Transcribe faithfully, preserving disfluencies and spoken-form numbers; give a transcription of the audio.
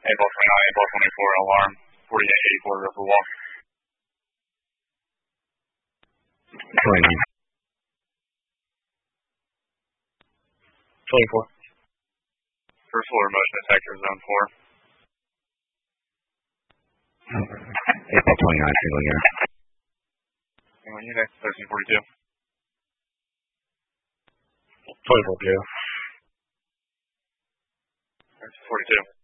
April twenty-nine, April twenty-four, alarm forty-eight eighty-four, River Walk. twenty-nine. twenty-four. First floor motion detector, zone four. April twenty-nine, single unit. Single unit, thirteen forty-two. twenty-four, P O. thirteen forty-two.